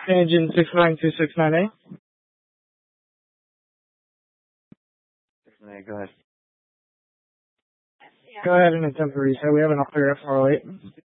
Engine 69269A. Go ahead. Go ahead and attempt to reset. We have an operator at 408.